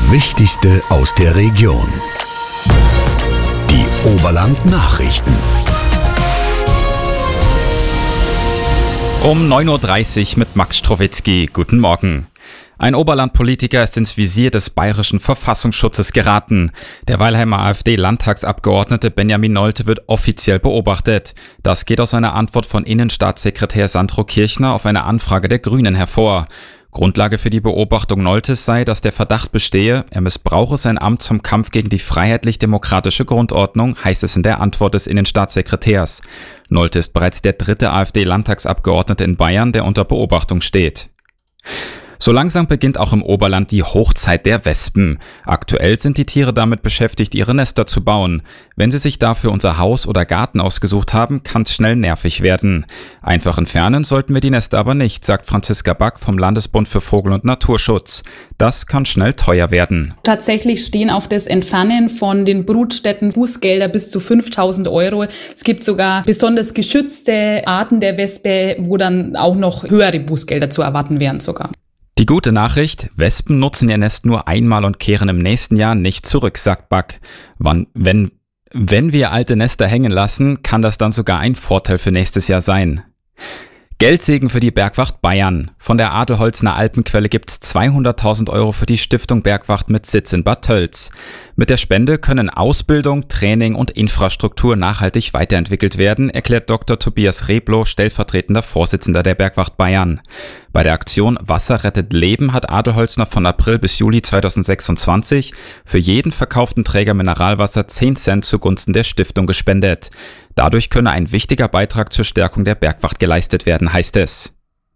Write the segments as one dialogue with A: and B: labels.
A: Wichtigste aus der Region. Die Oberland-Nachrichten.
B: Um 9.30 Uhr mit Max Strowitzki. Guten Morgen. Ein Oberlandpolitiker ist ins Visier des bayerischen Verfassungsschutzes geraten. Der Weilheimer AfD-Landtagsabgeordnete Benjamin Nolte wird offiziell beobachtet. Das geht aus einer Antwort von Innenstaatssekretär Sandro Kirchner auf eine Anfrage der Grünen hervor. Grundlage für die Beobachtung Noltes sei, dass der Verdacht bestehe, er missbrauche sein Amt zum Kampf gegen die freiheitlich-demokratische Grundordnung, heißt es in der Antwort des Innenstaatssekretärs. Nolte ist bereits der dritte AfD-Landtagsabgeordnete in Bayern, der unter Beobachtung steht. So langsam beginnt auch im Oberland die Hochzeit der Wespen. Aktuell sind die Tiere damit beschäftigt, ihre Nester zu bauen. Wenn sie sich dafür unser Haus oder Garten ausgesucht haben, kann es schnell nervig werden. Einfach entfernen sollten wir die Nester aber nicht, sagt Franziska Back vom Landesbund für Vogel- und Naturschutz. Das kann schnell teuer werden.
C: Tatsächlich stehen auf das Entfernen von den Brutstätten Bußgelder bis zu 5.000 €. Es gibt sogar besonders geschützte Arten der Wespe, wo dann auch noch höhere Bußgelder zu erwarten wären sogar.
B: Die gute Nachricht, Wespen nutzen ihr Nest nur einmal und kehren im nächsten Jahr nicht zurück, sagt Back. Wenn wir alte Nester hängen lassen, kann das dann sogar ein Vorteil für nächstes Jahr sein. Geldsegen für die Bergwacht Bayern. Von der Adelholzner Alpenquelle gibt's 200.000 € für die Stiftung Bergwacht mit Sitz in Bad Tölz. Mit der Spende können Ausbildung, Training und Infrastruktur nachhaltig weiterentwickelt werden, erklärt Dr. Tobias Reblow, stellvertretender Vorsitzender der Bergwacht Bayern. Bei der Aktion Wasser rettet Leben hat Adelholzner von April bis Juli 2026 für jeden verkauften Träger Mineralwasser 10 Cent zugunsten der Stiftung gespendet. Dadurch könne ein wichtiger Beitrag zur Stärkung der Bergwacht geleistet werden, heißt es.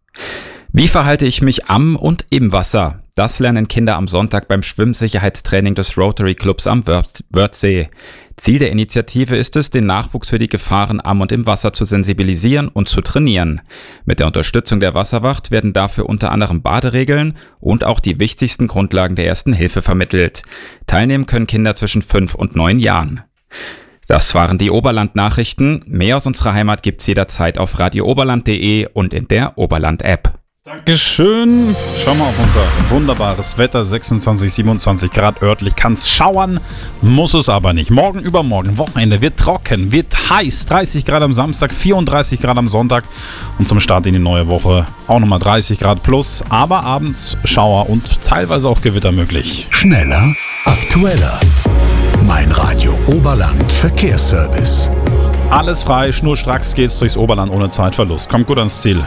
B: Wie verhalte ich mich am und im Wasser? Das lernen Kinder am Sonntag beim Schwimmsicherheitstraining des Rotary Clubs am Wörthsee. Ziel der Initiative ist es, den Nachwuchs für die Gefahren am und im Wasser zu sensibilisieren und zu trainieren. Mit der Unterstützung der Wasserwacht werden dafür unter anderem Baderegeln und auch die wichtigsten Grundlagen der Ersten Hilfe vermittelt. Teilnehmen können Kinder zwischen 5 und 9 Jahren. Das waren die Oberland-Nachrichten. Mehr aus unserer Heimat gibt's jederzeit auf radiooberland.de und in der Oberland-App.
D: Dankeschön. Schauen wir auf unser wunderbares Wetter. 26, 27 Grad örtlich. Kann's schauern, muss es aber nicht. Morgen, übermorgen, Wochenende wird trocken, wird heiß. 30 Grad am Samstag, 34 Grad am Sonntag. Und zum Start in die neue Woche auch nochmal 30 Grad plus. Aber abends Schauer und teilweise auch Gewitter möglich.
A: Schneller, aktueller. Mein Radio Oberland Verkehrsservice.
D: Alles frei, schnurstracks geht's durchs Oberland ohne Zeitverlust. Kommt gut ans Ziel.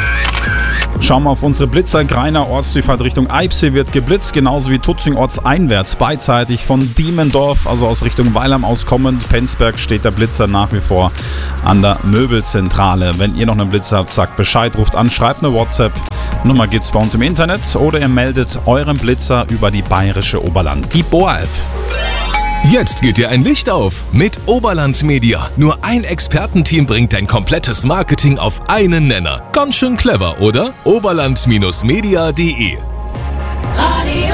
D: Schauen wir auf unsere Blitzer. Greiner Ortsdurchfahrt Richtung Eibsee wird geblitzt, genauso wie Tutzing ortseinwärts. Beidseitig von Diemendorf, also aus Richtung Weilheim auskommend. Penzberg steht der Blitzer nach wie vor an der Möbelzentrale. Wenn ihr noch einen Blitzer habt, sagt Bescheid, ruft an, schreibt eine WhatsApp. Nummer gibt's bei uns im Internet oder ihr meldet euren Blitzer über die Bayerische Oberland, die BOA-App.
E: Jetzt geht dir ein Licht auf mit Oberland Media. Nur ein Expertenteam bringt dein komplettes Marketing auf einen Nenner. Ganz schön clever, oder? Oberland-media.de.
F: Radio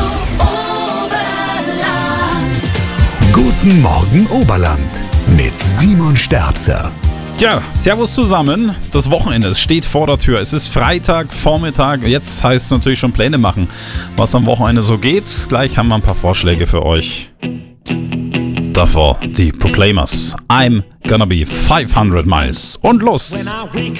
F: Oberland.
A: Guten Morgen Oberland mit Simon Sterzer.
D: Tja, servus zusammen. Das Wochenende steht vor der Tür. Es ist Freitag, Vormittag. Jetzt heißt es natürlich schon Pläne machen, was am Wochenende so geht. Gleich haben wir ein paar Vorschläge für euch. Davor die Proclaimers. I'm gonna be 500 miles. Und los!